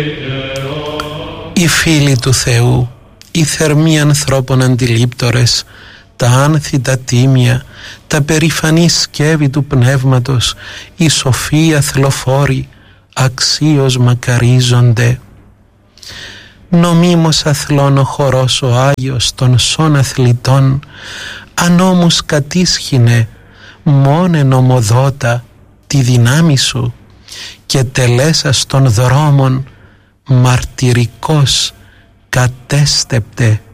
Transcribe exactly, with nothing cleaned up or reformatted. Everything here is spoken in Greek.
Οι φίλοι του Θεού, οι θερμοί ανθρώπων αντιλήπτορες, τα άνθητα τίμια, τα περηφανή σκεύη του πνεύματος, οι σοφοί αθλοφόροι, αξίως μακαρίζονται. Νομίμως αθλών ο χορός ο Άγιος των σών αθλητών, αν όμως κατήσχυνε μόνεν ομοδότα τη δυνάμει σου και τελέσας των δρόμων μαρτυρικός κατέστεπτε